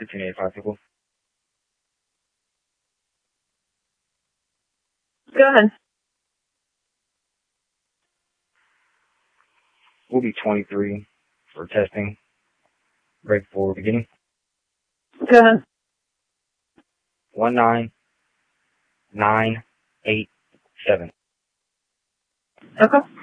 1585 people. Go ahead. We'll be 23 for testing. Break for beginning. Go ahead. 19987. Okay.